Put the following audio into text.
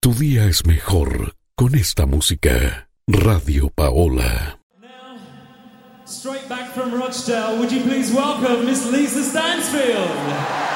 Tu día es mejor con esta música. Radio Paola. Now, straight back from Rochdale, would you please welcome Miss Lisa Stansfield?